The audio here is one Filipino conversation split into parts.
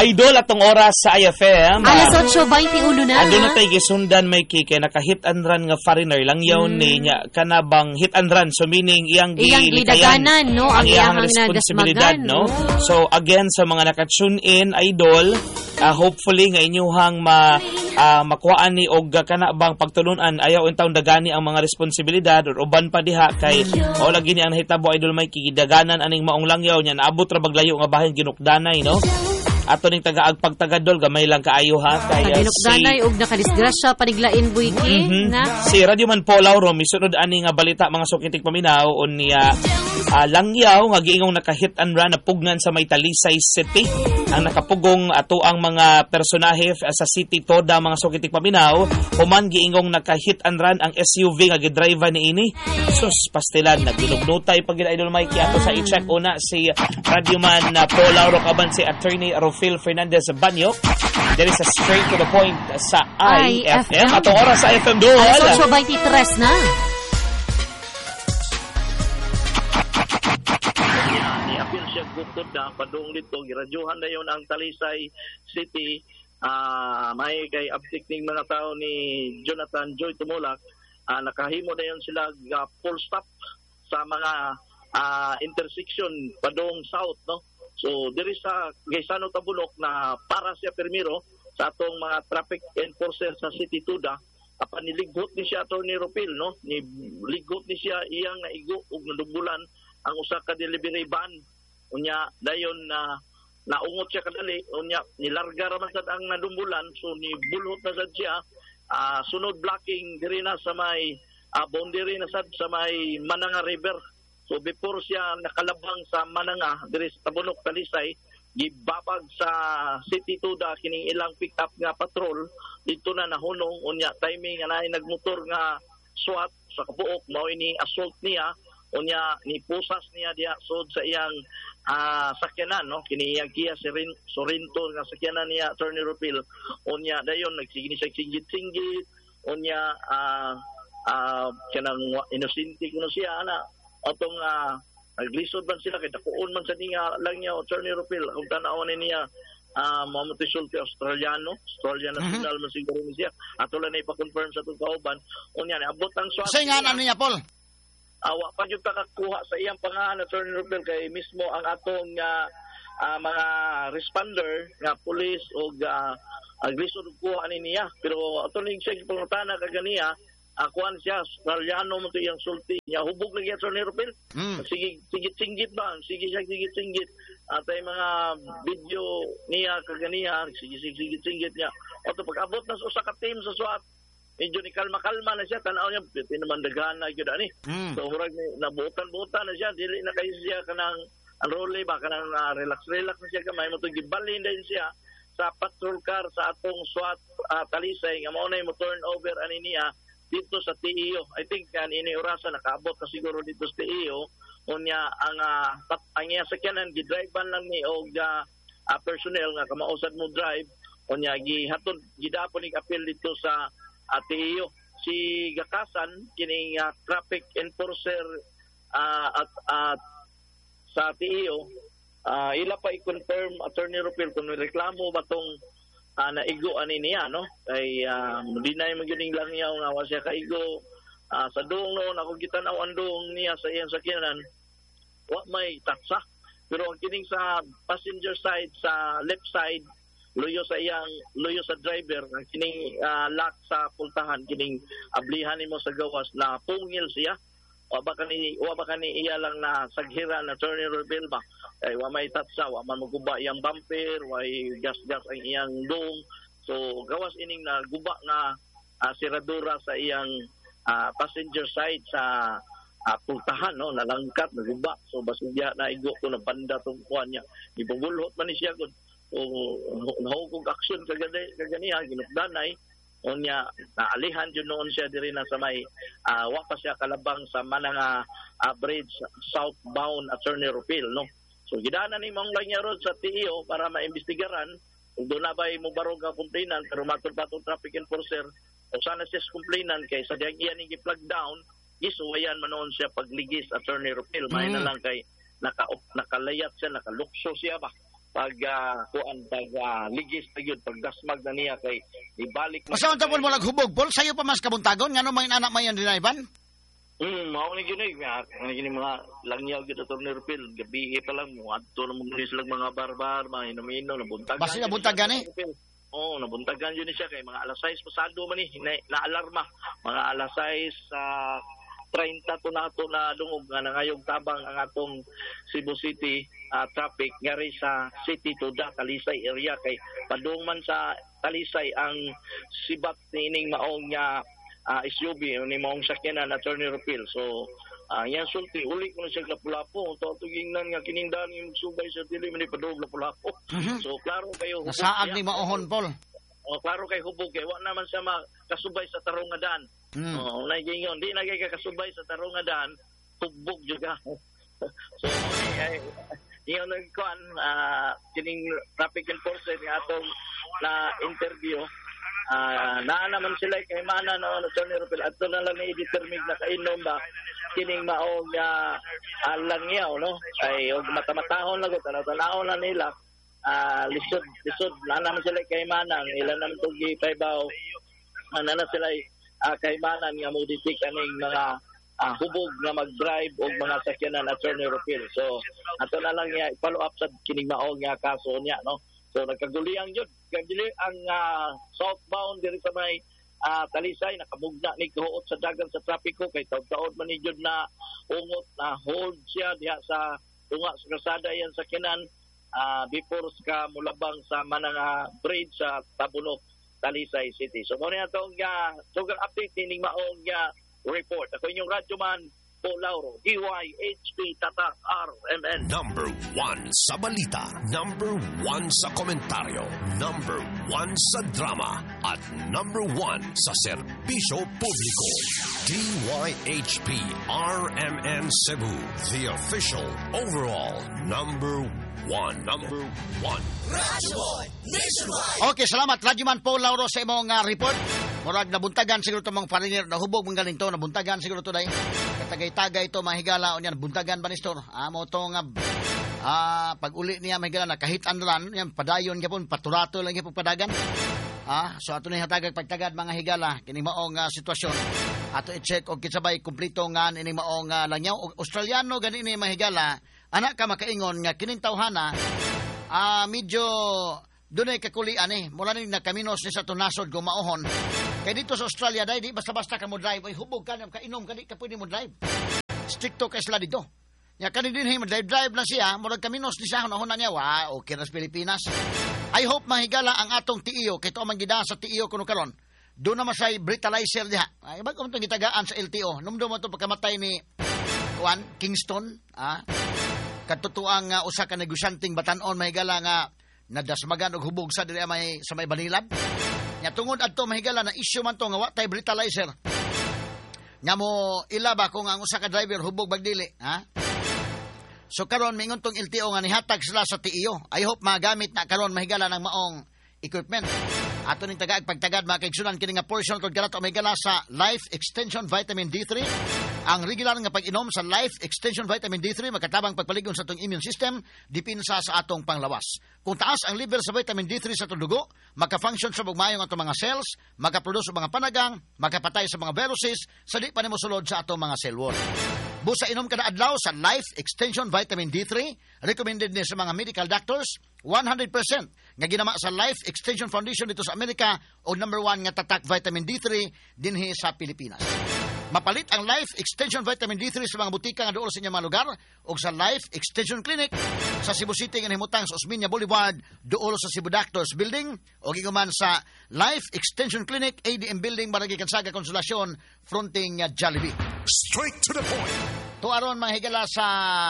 Idol atong oras sa IFM. Alas 8:21 na. Ando na tayo gisundan may kike naka-hit and run nga foreigner lang yaw ni nya kanabang hit and run, so meaning iyang gidaganan no ang iyang responsibilidad no. So again sa mga naka-tune in Idol, hopefully nga inyuhang makuhaan ni og kanabang pagtulunan ayaw intawon dagani ang mga responsibilidad or uban pa diha kay o lagi ni ang nahitabo Idol may kigidaganan aning maong langyaw nya naabot ra baglayo nga bahin ginukdanay no. Ato ning pagtagadol gamay lang kaayo ha kay ginukdanay og nakadisgrasya paniglain buiki na si Radyoman Paul Lauro misunod ani nga balita mga sukitik paminaw unya langyaw nga giingong naka-hit and run na pugnan sa may Talisay City ang nakapugong ato ang mga personahe sa city toda mga sukitik paminaw human giingong naka-hit and run ang SUV nga gidrive ni ini sus pastilan nagdunugnutay pag Idol Mikey ato sa i-check una si Radyoman Paul Lauro kaban si Attorney Rufil Fernandez Banyo. There is a straight to the point sa IFM. Atong oras sa IFM doon. Alas 8:23 na. Ni-appeal siya gupod na padung dito. Giradyohan na yun ang Talisay City. May kay abtik ning mga tao ni Jonathan Joy Tumulak. Nakahimo na yun sila full stop sa mga intersection padung south, no? So, diri sa Gaisano Tabulok na para siya permiro sa atong mga traffic enforcer sa City Tuda, niligot ni siya Atty. Rupil, no? Niligot ni siya iyang naigo ug nadumbulan ang usa ka delivery van. Unya dayon na naungot siya kadali, unya nilarga ra man sad ang nadumbulan, so nibulhot na sad siya. Sunod blocking diri na sa may boundary na sad sa may Mananga River. So before siya nakalabang sa Mananga, diri sa Tabunok, Talisay, gibabag sa City Tuda kining ilang pick-up nga patrol, dito na nahunong, unya timing nga naay nagmotor nga SWAT sa kabuok, mao ini assault niya, unya ni pusas niya diha sud sa iyang sakyanan, no? Kini iyang Kia Sorento nga sakyanan niya, Attorney Rupil, unya dayon nagsige ni siya singgit-singgit, unya kanang inosente kuno siya ana. Atong naglisod man sila kay dakuon man sa niya lang niya Attorney Rupil kung tanaw niya mamuti sulti Australian national man siguro niya ato lang na ipa-confirm sa itong kauban unya ni abot ang SWAT sa nga niya Paul awa pa yung takakuha sa iyang pangalan Attorney Rupil kay mismo ang atong mga responder nga police o aglisod kuha niya pero ato ning siya pangutana kaganiya kuan siya Australiano mo to iyang sulti niya hubog lagi Attorney Rupil sige singgit ba sige singgit atay mga video niya kaganiya sige singgit niya ato pag abot na sa ka team sa SWAT medyo ni kalma na siya tanaw niya pinamandaghan na gyud ani so murag nabutan na siya dili na kay siya kanang unruly ba kanang relax na siya kamay mo to gibalhin din siya sa patrol car sa atong SWAT Talisay nga mao na mo turn over ani niya dito sa TEO. I think ini orasan nakaabot na siguro dito sa TEO. Unya ang iya sakyanan gidrivean lang ni og personnel nga kamausad mo drive. Unya gihatod gidapon ning appeal dito sa TEO. Si Gakasan kining traffic enforcer at sa TEO ila pa i-confirm Attorney Rupil kung reklamo ba tong naigo ani niya no kay dinay magyuning lang niya nga wa siya kaigo sa dong noon ako gitanaw ang dong niya sa iyang sakyanan wa may tatsa pero ang kining sa passenger side sa left side luyo sa driver ang kining lock sa pultahan kining ablihan nimo sa gawas na pungil siya wa ba kani iya lang na saghiran na Attorney Rupil ba ay wa may tatsa wa man maguba iyang bumper wa gas ang iyang dome so gawas ining naguba nga siradura sa iyang passenger side sa pultahan no nalangkat naguba so basigya na igo ko na banda tong kuan niya gibulhot man ni siya kun nahugog action kaganiya ginukdanay unya naalihan yun noon siya diri na sa may wa pa siya kalabang sa Mananga bridge southbound Attorney Rupil no so gidana ni mong lang niya ron sa TEO para maimbestigaran kung doon na ba mo barog ang complainant pero matod-patod traffic enforcer o sana siya complainant kay sa diyang iyan yung i-plug down isuwayan man noon siya pagligis Attorney Rupil may na lang kay nakalayat siya nakalukso siya ba ligis na yun, pag dasmag na niya kay ibalik na. Basta tapon mo naghubog, Paul, sa'yo pa mas kabuntagon, nga may anak mayan din na iban? Mao ni gini, mga langyaw gid Attorney Rupil, gabi pa lang mo adto na mong sila mga barbar, mga inom-inom, nabuntagan. Basta nabuntagan eh? Oo, nabuntagan yun siya kay mga alas 6 pasado man na alarma, mga alas 6 30 to na dungog nga nangayong tabang ang atong Cebu City traffic ngari sa City to Talisay area kay padung man sa Talisay ang sibat nining maong nga SUV ni maong sakyanan Attorney Rupil. So yan sulti uli ko na siya lapu-lapu to tugingnan nga kinindang yung subay sa dili man padung lapu-lapu. So klaro kayo nasaag ni maohon, Paul. Klaro kay hubog kay wa naman siya makasubay sa tarungadan. Nagingon di na kay kasubay sa tarungadan, hubog juga. So yung nagkuan kining traffic enforcer nga atong na interview na naman sila kay mana no Attorney Rupil adto na lang i-determine na kainom ba kining maong langyaw no ay og matamatahon lagot tanaw na nila lisod na naman sila kay manang ilan naman itong gipaybaw na sila kay manang nga moditik aning mga hubog na mag-drive o mga sakyanan Attorney Rupil. So ato na lang niya i-follow up sa kining maong nga kaso niya no. So nagkaguliang yun ang southbound diri sa may Talisay nakamugna ni kuot sa dagan sa trapiko kay taud-taud man ni jud na ungot na hold siya diha sa tunga sa kalsada yan sakyanan before ka mulabang sa manang bridge sa Tabunok, Talisay City. So muna itong sugar update nining maong report. Ako inyong radyoman, Paul Lauro, DYHP Tatak RMN. Number 1 sa balita, number 1 sa komentaryo, number 1 sa drama, at number 1 sa serbisyo publiko. DYHP RMN Cebu, the official overall number 1. Number 1. Radyo Boy Nationwide. Okay, salamat. Radyoman Paul Lauro sa imong report. Murag nabuntagan siguro itong mga foreigner na hubog mong galing to. Nabuntagan siguro to day. Katagay-tagay ito, mahigala. O yan, buntagan ba ni Store? Mo ito nga, pag uli niya mahigala na kahit anran, yan, padayon yapon, paturato lang yapon padagan. So ato na hatagag pagtagad mga higala. Kining maong sitwasyon. Ato i-check o kisabay kumplito nga ining maong langyaw. Australiano gani ni mahigala. Anak ka makaingon nga kining tawhana medyo dunay kakulian mula ni nakaminos ni sa tunasod gumaohon kay dito sa Australia dai di basta-basta ka mo drive ay hubog ka kainom ka di ka pwede mo drive stricto kay sila dito nya kani din mo drive lang siya murag kaminos ni siya hunahon na niya okay na sa Pilipinas. I hope mahigala ang atong tiiyo kay to man gida sa tiiyo kuno karon do na masay breathalyzer diha ay bag mo tong gitagaan sa LTO numdo mo to pagkamatay ni Kingston katutuang usa ka negosyanteng batan-on mahigala nga nadasmagan og hubog sa diri sa may Banilad. Nya tungod adto mahigala na issue man to nga wa tay breathalyzer. Nya mo ilaba kung ang usa ka driver hubog bagdili, So karon mingon tong LTO nga nihatag sila sa TIO. I hope magamit na karon mahigala ng maong equipment. Ato ning tagaag pagtagad mga kaigsunan kini nga portion tod kanato mahigala sa Life Extension Vitamin D3. Ang regular nga pag-inom sa Life Extension Vitamin D3 makatabang pagpaligon sa atong immune system dipinsa sa atong panglawas. Kung taas ang level sa vitamin D3 sa atong dugo, maka-function sa bugmayong atong mga cells, maka-produce og mga panagang, makapatay sa mga viruses, sa di pa nimo sulod sa atong mga cell wall. Busa inom kada adlaw sa Life Extension Vitamin D3, recommended ni sa mga medical doctors, 100% nga ginama sa Life Extension Foundation dito sa Amerika o number 1 nga tatak vitamin D3 dinhi sa Pilipinas. Mapalit ang Life Extension Vitamin D3 sa mga butika nga dool sa inyong mga lugar o sa Life Extension Clinic sa Cebu City nga himutang sa Osmeña Boulevard dool sa Cebu Doctors Building o giguman sa Life Extension Clinic ADM Building Barangay Kansaga Consolacion fronting Jollibee. Straight to the point. Tuaron mga higala sa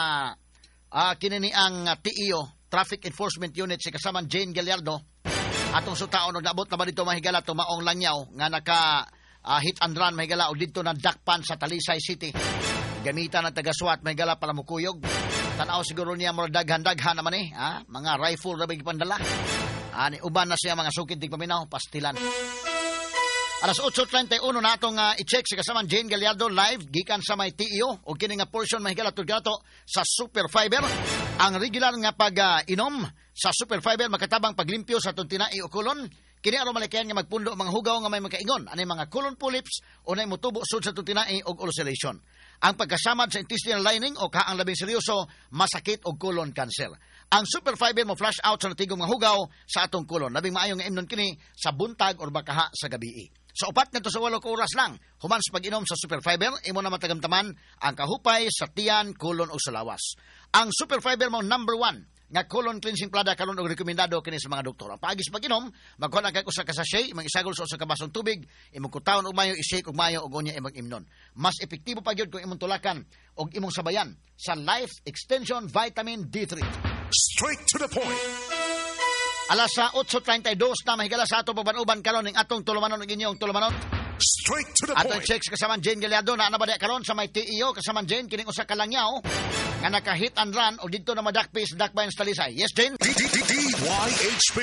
kinini ang TIO Traffic Enforcement Unit si kasamang Jane Gallardo atong sutaon og naabot na ba dito mga higala tumaong langyaw nga naka hit and run mahigala o dito na dakpan sa Talisay City. Gamitan ng taga-SWAT mahigala para mukuyog. Tanaw siguro niya mo daghan-daghan naman mga rifle na bagi pandala. Uban na siya mga sukid dig paminaw pastilan. Alas 8:31 na atong i-check si kasamang Jane Gallardo live gikan sa may TIO o kini nga portion mahigala tud gato sa Super Fiber. Ang regular nga pag-inom sa superfiber makatabang paglimpyo sa atong tinai o kulon. Kini aron malikayan nga magpundo ang mga hugaw nga may makaingon ani mga colon polyps o nay motubo sud sa atong tinai og ulceration. Ang pagkasamad sa intestinal lining o kaang labing seryoso masakit og colon cancer. Ang superfiber mo flush out sa natigong mga hugaw sa atong colon. Labing maayo nga imnon kini sa buntag or bakaha sa gabii. Sa upat ngadto sa 8 ka oras lang, human sa pag-inom sa superfiber, imo na matagamtaman ang kahupay sa tiyan, colon o sa lawas. Ang superfiber mo number 1 nga colon cleansing product karon og rekomendado kini sa mga doktor. Ang paagi sa pag-inom, magkuha kay usa ka sachet, imong isagol sa usa ka basong tubig, imong kutawon og mayo, i-shake og mayo og unya imong imnon. Mas epektibo pa gyud kung imong tulakan og imong sabayan sa Life Extension Vitamin D3. Straight to the point. Alas sa 8:32 na mahigala sa ato pabanuban karon ning atong tulumanon og inyong tulumanon. Straight to the Atong point. checks kasaman Jane Galeado na anabada karon sa may TEO kasaman Jane kining usa ka langyaw nga naka-hit and run o didto na madakpis dakbayan sa Talisay. Yes, Jane? DYHP.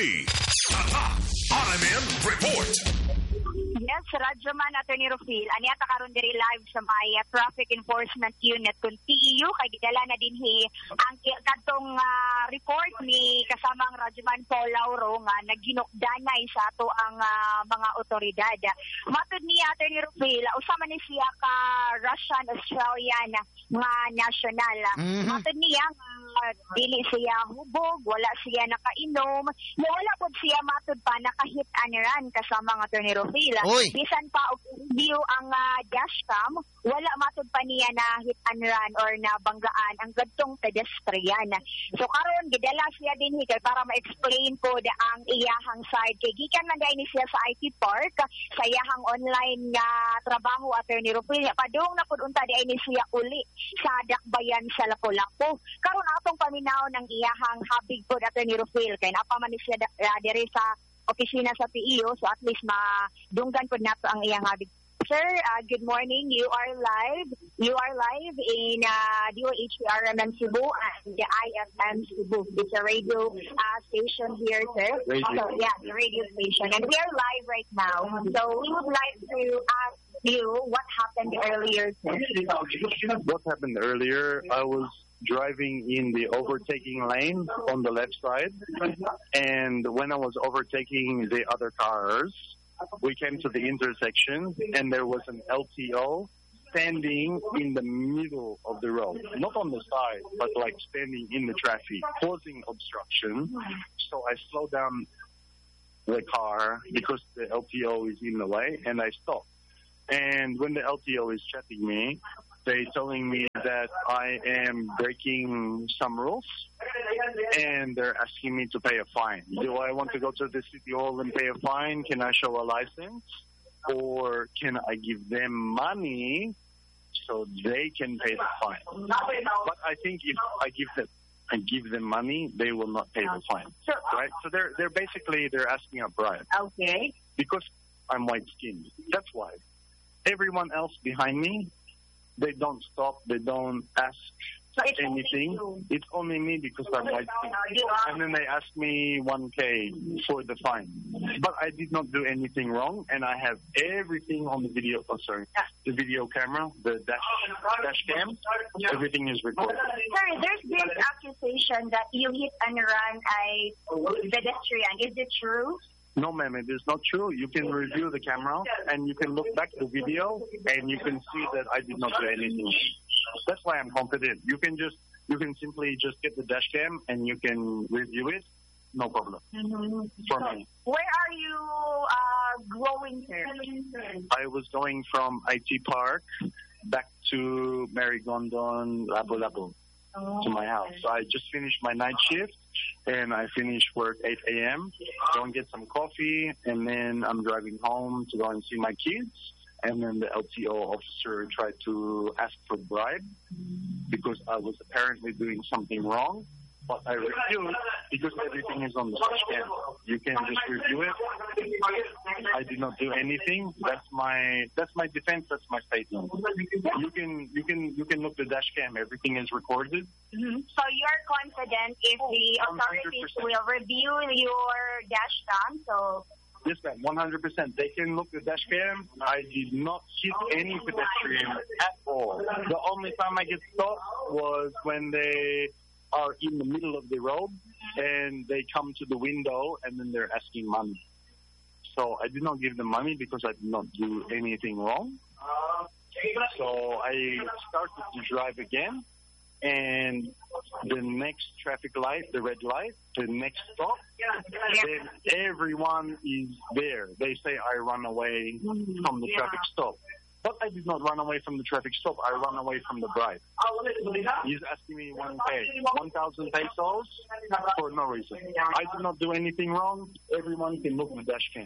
RMN Report. Yes, Radyo Man, Attorney Rufil. Ani ata karon diri live sa may Traffic Enforcement Unit kung TEU kay gidala na dinhi ang kadtong report ni kasamang Radyo Man Paul Lauro nga naginukdanay sa ato ang mga otoridad. Matud ni Attorney Rufil, usama ni siya ka Russian-Australian nga national. Matud niya dili siya hubog, wala siya nakainom, wala pod siya matud pa nakahit and run kasamang Attorney Rufil. Bisan pa og review ang dashcam, wala matud pa niya na hit and run or na banggaan ang gadtong pedestrian. So karon gidala siya dinhi kay para ma-explain po ang iyahang side kay gikan man dai ni siya sa IT Park sa iyahang online nga trabaho Attorney Rufil. Padung na pud unta dai ni siya uli sa dakbayan sa Lapu-Lapu. Karon atong paminaw ng iyahang habig po Attorney Rufil kay napa man ni siya diri sa opisina sa PEO, so at least madunggan po nato ang iyang habig. Sir, good morning. You are live in DOH-RMN Cebu and the IFM Cebu. It's a radio station here, sir. So, yeah, the radio station. And we are live right now. So we would like to ask you what happened earlier, sir. What happened earlier, I was driving in the overtaking lane on the left side, and when I was overtaking the other cars, we came to the intersection and there was an LTO standing in the middle of the road, not on the side, but like standing in the traffic, causing obstruction. So I slowed down the car because the LTO is in the way, and I stopped. And when the LTO is chatting me, they telling me that I am breaking some rules, and they're asking me to pay a fine. Do I want to go to the city hall and pay a fine? Can I show a license? Or can I give them money so they can pay the fine? But I think if I give them money, they will not pay the fine. Right? So they're asking a bribe. Okay. Because I'm white skinned. That's why. Everyone else behind me, they don't stop, they don't ask anything. It's only me because I'm white skinned. And then they asked me 1K for the fine. But I did not do anything wrong, and I have everything on the video, the video camera, the dash cam, everything is recorded. Sir, there's this accusation that you hit and run a pedestrian. Is it true? No, ma'am, it is not true. You can review the camera and you can look back at the video and you can see that I did not do anything. That's why I'm confident. You can simply just get the dash cam and you can review it. No problem. For me. Where are you going, sir? I was going from IT Park back to Marigondon, Lapu-Lapu, to my house. So I just finished my night shift, and I finished work 8 a.m., go and get some coffee, and then I'm driving home to go and see my kids. And then the LTO officer tried to ask for bribe because I was apparently doing something wrong. But I refused because everything is on the dash cam. You can just review it. I did not do anything. That's my defense. That's my statement. You can look the dash cam. Everything is recorded. So you're confident if the authorities 100%. Will review your dash cam. So. Yes, ma'am, 100%. They can look at the dash cam. I did not hit any pedestrian at all. The only time I get stopped was when they are in the middle of the road and they come to the window and then they're asking money. So I did not give them money because I did not do anything wrong. So I started to drive again, and the next traffic light, the red light, the next stop, then everyone is there. They say I run away from the traffic stop. But I did not run away from the traffic stop. I run away from the bribe. He's asking me 1,000 pesos for no reason. I did not do anything wrong. Everyone can look at the dash cam.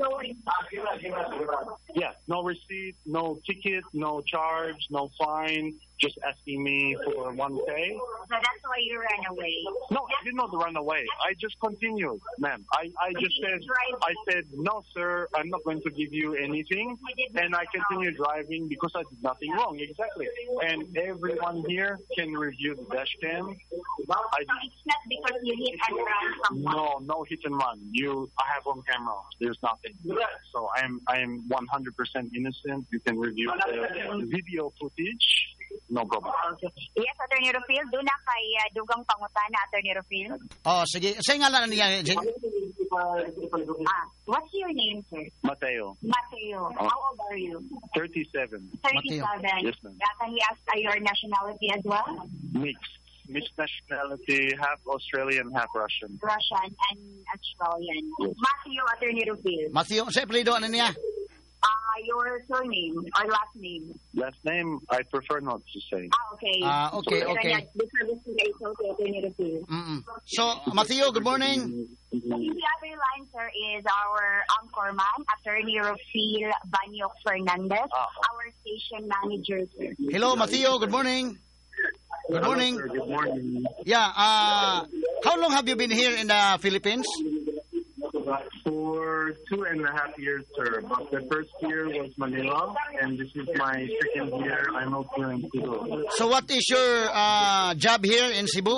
Yeah, no receipt, no ticket, no charge, no fine. Just asking me for 1K. So that's why you ran away. No, I did not run away. I just continued, ma'am. I said, no, sir, I'm not going to give you anything. And I continued driving because I did nothing wrong. Exactly. And everyone here can review the dash cam. It's not because you hit and run someone. No hit and run. I have on camera. There's nothing. So I am 100% innocent. You can review the video footage. No problem. Yes, Attorney Rufil. Doon na kay Dugang Pangutana, Attorney Rufil. Oh, sige. Sa ngalan niya, Jane? What's your name, sir? Mateo. Mateo. How old are you? 37. 37. Yes, ma'am. Can he ask your nationality as well? Mixed nationality, half Australian, half Russian. Russian and Australian. Yes. Mateo, Attorney Rufil. Mateo, sa apelido ano niya? Your surname or last name? Last name, I prefer not to say. Okay. Okay. So, Mateo, good morning. The other line, sir, is our anchorman, Attorney Rufil Banyok Fernandez, our station manager, sir. Hello, Mateo, good morning. Good morning. Hello, sir. Good morning. Yeah, how long have you been here in the Philippines? For 2.5 years, sir. But the first year was Manila, and this is my second year. I'm also here in Cebu. So what is your job here in Cebu?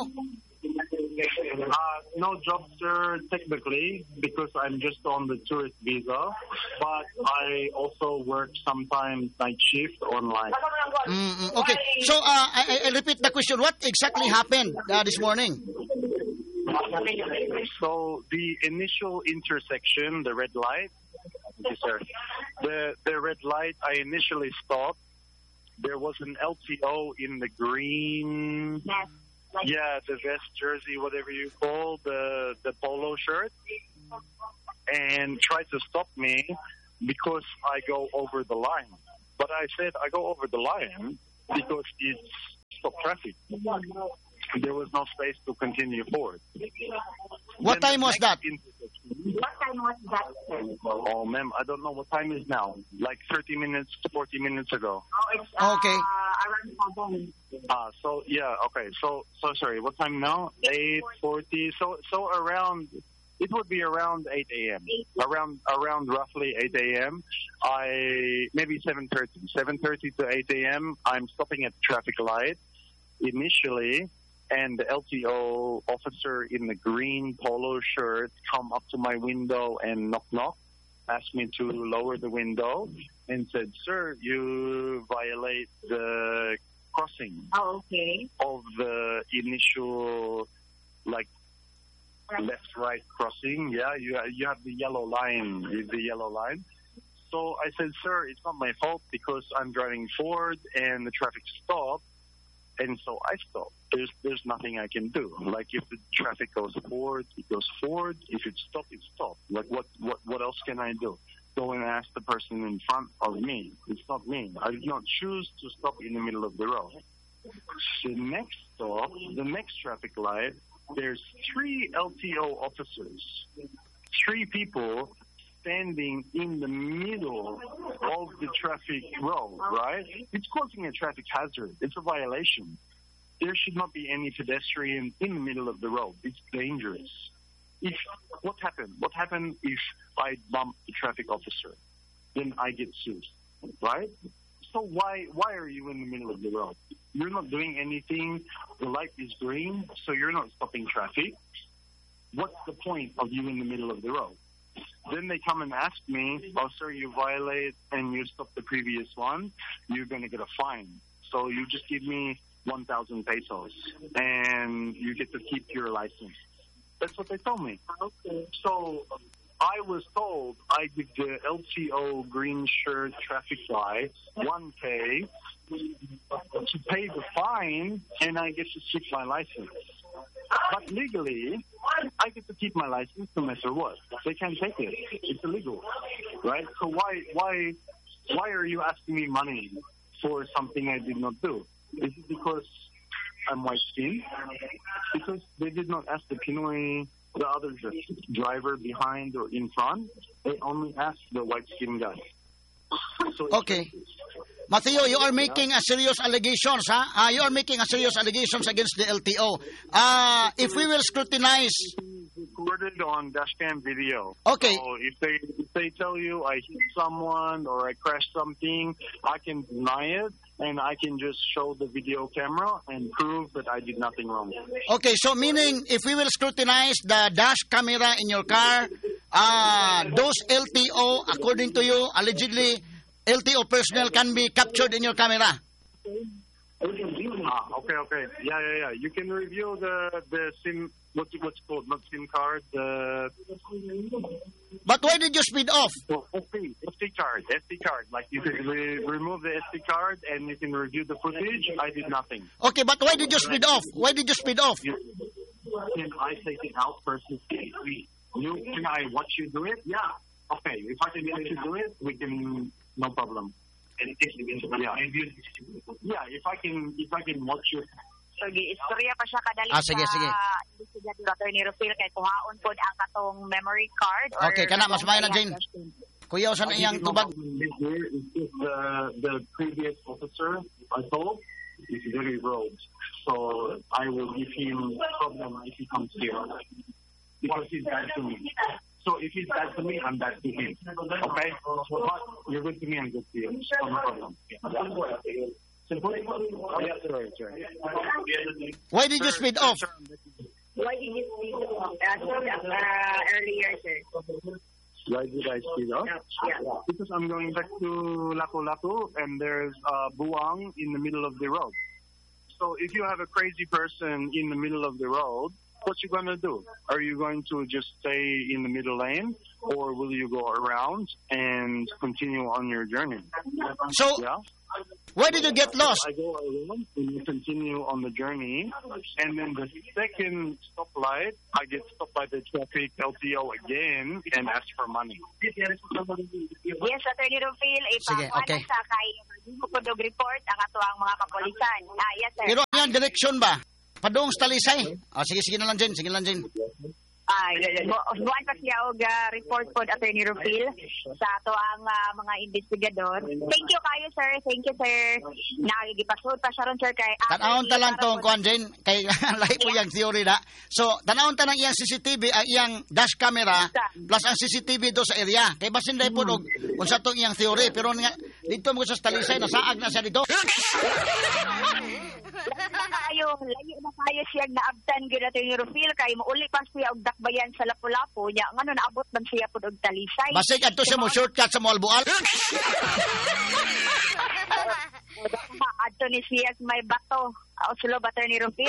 No job, sir, technically, because I'm just on the tourist visa. But I also work sometimes night shift online. Okay. So I repeat the question. What exactly happened this morning? So the initial intersection, the red light, yes, sir. The red light, I initially stopped. There was an LTO in the green, the vest jersey, whatever you call the polo shirt, and tried to stop me because I go over the line. But I said I go over the line because it's stop traffic. There was no space to continue forward. What time was that? What time was that, sir? Oh, ma'am, I don't know what time is now. Like 30 minutes, 40 minutes ago. Oh, it's okay. Around 7. So yeah, okay. So sorry. What time now? 8:40. So around. It would be around 8 a.m. Around roughly 8 a.m. Maybe 7:30. 7:30 to 8 a.m. I'm stopping at the traffic light initially. And the LTO officer in the green polo shirt come up to my window and knock, asked me to lower the window and said, "Sir, you violate the crossing of the initial, left-right crossing. Yeah, you have the yellow line. So I said, "Sir, it's not my fault because I'm driving forward and the traffic stopped. And so I stopped. There's nothing I can do. Like if the traffic goes forward, it goes forward. If it stops, it stops. Like what else can I do? Go and ask the person in front of me. It's not me. I did not choose to stop in the middle of the road. The next stop, the next traffic light, there's 3 LTO officers, 3 people standing in the middle of the traffic road, right? It's causing a traffic hazard. It's a violation. There should not be any pedestrian in the middle of the road. It's dangerous. What happened if I bump the traffic officer? Then I get sued, right? So why are you in the middle of the road? You're not doing anything. The light is green, so you're not stopping traffic. What's the point of you in the middle of the road? Then they come and ask me, "Oh, sir, you violate and you stop the previous one, you're going to get a fine. So you just give me 1,000 pesos and you get to keep your license." That's what they told me. Okay. So I was told I give the LTO green shirt traffic guy 1K to pay the fine, and I get to keep my license. But legally, I get to keep my license no matter what. They can't take it. It's illegal, right? So why are you asking me money for something I did not do? Is it because I'm white skinned? Because they did not ask the Pinoy, the other driver behind or in front. They only asked the white skinned guy. So Okay. Mateo, you are making a serious allegations, ha? You are making a serious allegations against the LTO. If we will scrutinize... recorded on dashcam video. Okay. So if they tell you I hit someone or I crashed something, I can deny it and I can just show the video camera and prove that I did nothing wrong. Okay, so meaning if we will scrutinize the dash camera in your car, those LTO, according to you, allegedly, LTO personnel can be captured in your camera. Okay. Yeah. You can review the SIM, what's called, not SIM card, the... But why did you speed off? SD card. Like you can remove the SD card and you can review the footage. I did nothing. Okay, but why did you speed off? Why did you speed off? Can I take it out versus can I watch you do it? Yeah. Okay, if I can watch you do it, we can, no problem. Yeah, if I can watch you. Sige, istorya pa siya kadali Sige. investigador Attorney Rufil kay kuhaon pod ang katong memory card. Or Okay, kana mas mayo na Jane. Kuya, saan iyang tubag? The previous officer I told is very rogue. So I will give him problem if he comes here. Because he's bad to me. So if he's bad to me, I'm bad to him. Okay? But you're good to me, I'm good to you. So no problem. Sorry. Why did you speed off? Why did you speed off earlier, sir? Why did I speed up? Yeah. Because I'm going back to Lapu-Lapu and there's Buang in the middle of the road. So if you have a crazy person in the middle of the road, what you going to do? Are you going to just stay in the middle lane or will you go around and continue on your journey? So, yeah? Why did you get lost? I go around and continue on the journey, and then the second stoplight, I get stopped by the traffic LTO again and ask for money. Yes, Attorney Rufil, Sige, okay. sa kay Pudog report ang ato ang mga kapolisan. Yes, sir. Pero yan, direksyon ba? Padung sa Talisay. Sige na lang, Jen. Buwan pa siya og report po Attorney Rufil sa ato ang mga investigador. Thank you kayo, sir. Thank you, sir. Nagigipasod pa siya ron, sir. Kay tanawon ta lang tong kuan Jen kay lahi po yang theory da. So tanawon ta ng iyang CCTV ang iyang dash camera plus ang CCTV do sa area. Kay basin dai po og unsa tong iyang theory pero nga dito mo sa Talisay nasaag na siya dito. Layo na kayo siya naabtan gyud Attorney Rufil kay mouli pa siya og dakbayan sa Lapu-Lapu nya ngano naabot man siya pud og Talisay. Basig adto siya mo shortcut sa Moalbual. Adto ni siya may bato. Sulo Attorney Rufil.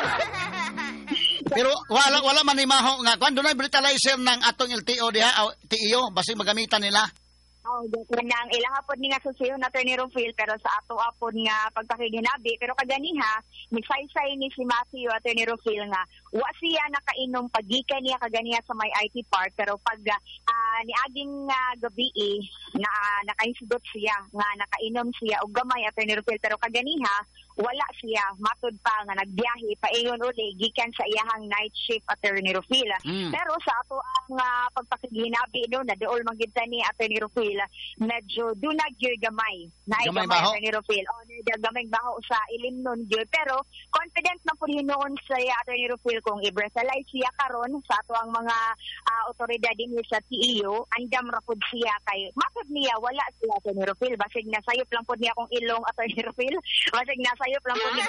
Pero wala man imaho nga kuan dunay brutalizer ng atong LTO diha TIO basig magamitan nila. Nang ilang hapon ni nga susiyo na Attorney Rufil pero sa ato apon nga pagpakiginabi pero kaganiha misaysay ni si Matthew Attorney Rufil nga wa siya nakainom pagikan niya kaganiha sa may IT park pero pag niaging gabi na nakahisgot siya nga nakainom siya og gamay Attorney Rufil pero kaganiha wala siya matud pa nga nagbiyahe paingon uli gikan sa iyahang night shift Attorney Rufil. Pero sa ato ang pagpakiginabi do na dool man gid ni Attorney Rufil medyo dunag gyud gamay na gamay ni Rufil gamay baho sa ilim nun gyud pero confident na pud hinuon sa Attorney Rufil kung i-breathalyze siya karon sa ato ang mga otoridad dinhi sa TEO andam ra pud siya kay matud niya wala siya Attorney Rufil basig nasayop lang pud niya kung ilong Attorney Rufil basig nasayop lang pud ni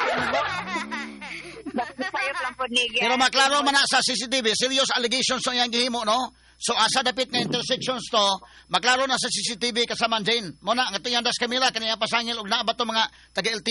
nasayop lang pud ni pero maklaro man na sa CCTV serious allegations ang iyang gihimo no. So asa dapit nga intersections to, maklaro na sa CCTV kasama Jane. Mo na nga tuyang das kamera kaniya pasangil og naa ba to mga taga LTO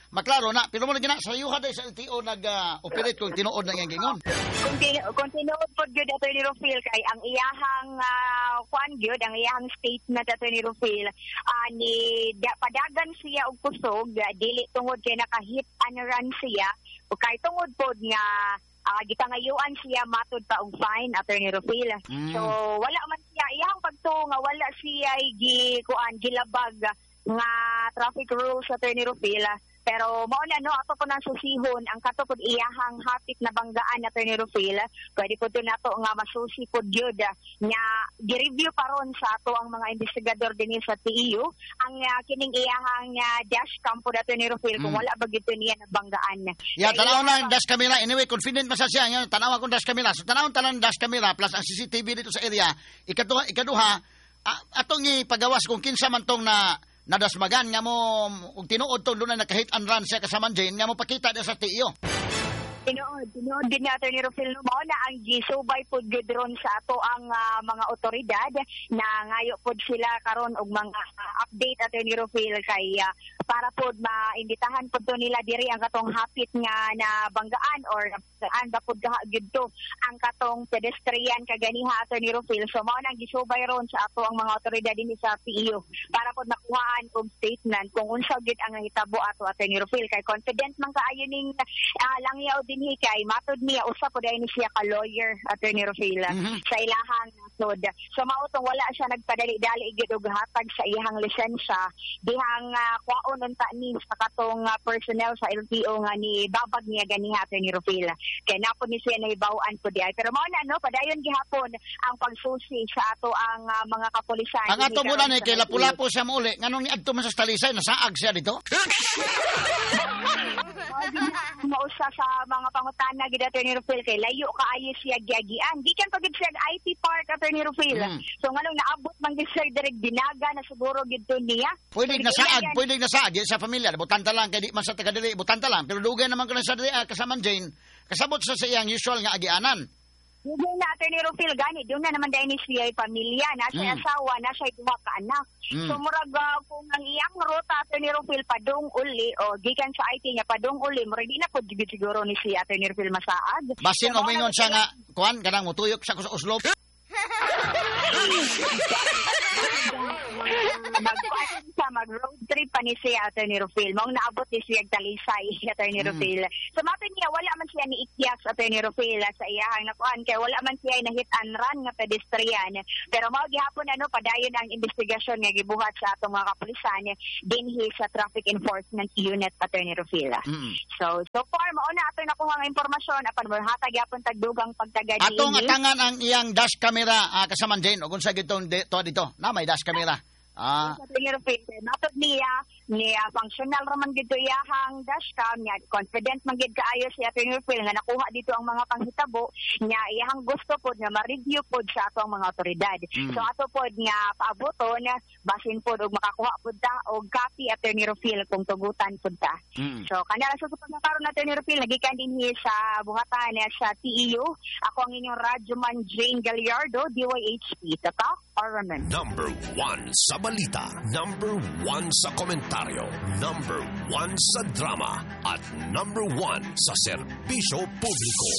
maklaro na. Pero mo na gina, sa yuha day sa LTO nag-operate kung tinuod na yung gingon. Kung tinuod po gyud Attorney Rufil kay ang iyahang kuan gyud ang iyahang statement Attorney Rufil ni padagan siya og kusog dili tungod kay nakahit and run siya o kay tungod pod nga gitangayuan siya matud pa og fine Attorney Rufil. So wala man siya iyang pagto nga wala siya gilabag nga traffic rules Attorney Rufil. Pero mao na no ato po nang susihon ang katupod iyahang hapit na banggaan Attorney Rufil. Pwede po to nato nga masusi pod gyud nga gi-review paron sa ato ang mga investigador dinhi sa TEU ang kining iyahang dashcam pod Attorney Rufil kung wala ba gyud niya na banggaan. Yeah, tanaw na dash camera. Anyway, confident masa siya nga tanaw akong dash camera. So tanawon tanan dash camera plus ang CCTV dito sa area. Ikaduha atong ipagawas kung kinsa man tong nadasmagan nga mo ug tinuod to doon na nakahit and run siya kasama Jane nga mo pakita sa TEU. Tinuod din ni Attorney Rufil no mao na ang gisubay pod gyud ron sa ato ang mga otoridad na ngayo pod sila karon og mga update Attorney Rufil kay para pod maimbitahan pod to nila diri ang katong hapit nga na banggaan or saan ba pod gyud to ang katong pedestrian kaganiha Attorney Rufil. So mao na ang gisubay ron sa ato ang mga otoridad dinhi sa TEU para pod makuhaan og statement kung unsa gyud ang hitabo ato Attorney Rufil kay confident man kaayo ning langyaw dinhi kay matud niya usa pod ni siya ka lawyer Attorney Rufil sa ilahang nasod. So mautong wala siya nagpadali-dali gyud og hatag sa iyang lisensya dihang kwaon unta ni sa katong personnel sa LTO nga ni babag niya ganiha Attorney Rufil. Kay napod ni siya nahibaw-an po di ay. Pero mao na no padayon gihapon ang pagsusi sa ato ang mga kapulisan. Ang ato muna ni kay lapu-lapu sa muli nganong ni adto man sa talisay nasaag siya dito. Mausa sa mga pangutana gid Attorney Rufil kay layo kaayo siya giagian. Gikan pagid siya IT Park Attorney Rufil. So nganong naabot man gid siya direk dinaga na siguro gid to niya. Pwede nasaag sa pamilya. Butanta lang kay di man sa taga dili butanta lang. Pero dugay naman ko sa dili kasama Jane. Kasabot sa iyang usual nga agianan. Yung na Attorney Rufil gani doon na naman dahil ni siya pamilya na siya asawa na siya duha ka anak. So murag kung ang iyang ruta Attorney Rufil padung uli o gikan sa IT niya padung uli murag di na pod siguro ni siya Attorney Rufil masaag. Basin o mingon siya nga kuan kanang mutuyok sa uslob. Mag-road trip pa ni siya Attorney Rufil. Mong naabot ni siya Talisay Attorney Rufil. So mapin niya wala man siya ni ikyas Attorney Rufil sa iyahang nakuan kay wala man siya na hit and run nga pedestrian. Pero mao gihapon padayon ang investigasyon nga gibuhat sa atong mga kapulisan dinhi sa Traffic Enforcement Unit Attorney Rufil. So far mao na ato nakuha nga impormasyon apan hatag gyapon tagdugang pagtagadi. Atong atangan ang iyang dash camera kasama Jane ug unsa gitong dito na may dash camera. Matod niya functional raman gito iyahang dashcam niya confident man gid kaayo si Attorney Rufil nga nakuha dito ang mga panghitabo niya iyahang gusto pod nga ma-review pod sa atong mga otoridad. So ato pod nga paaboton basin pod og makakuha pod ta og copy Attorney Rufil kung tugutan pod ta. So kanara sa pagkakaroon na Attorney Rufil nagikan dinhi sa buhatan sa TEU. Ako ang inyong radyoman Jane Gallardo DYHP Tatak Araman. Number 1 sa balita, number 1 sa komentaryo, number 1 sa drama, at number 1 sa serbisyo publiko.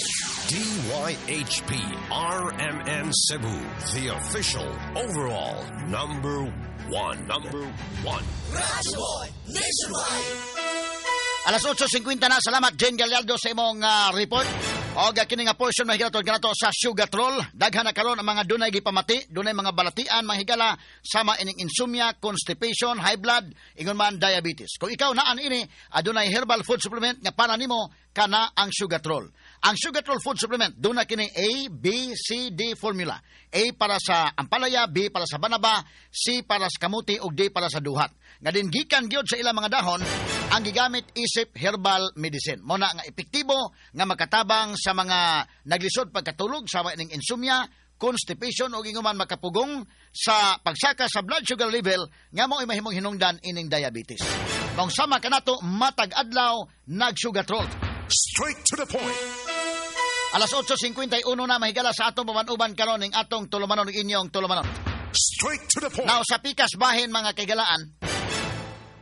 DYHP RMN Cebu, the official overall number 1. Number 1. Radyoboy Nationwide. Alas 8:50 na. Salamat Jane Gallardo sa imong report. Og kini nga portion mahigala ganato sa Sugatrol. Daghan na karon ang mga dunay gipamati, dunay mga balatian mahigala sama ining insomnia, constipation, high blood, ingon man diabetes. Kung ikaw naan ini adunay herbal food supplement nga para nimo kana ang Sugatrol. Ang Sugatrol food supplement dunay kini A, B, C, D formula. A para sa ampalaya, B para sa banaba, C para sa kamuti ug D para sa duhat. Nga din gikan gyud sa ilang mga dahon ang gigamit isip herbal medicine. Mo na nga epektibo nga makatabang sa mga naglisod pagkatulog sama ining insomnia, constipation o inguman makapugong sa pagsaka sa blood sugar level nga mo mahimong hinungdan ining diabetes. Kung sama kanato matag adlaw nag-Sugatrol. Straight to the point. Alas 8:51 na mahigala sa atong pamanuban karon ning atong tulumanon inyong tulumanon. Straight to the point. Now sa pikas bahin mga kaigalaan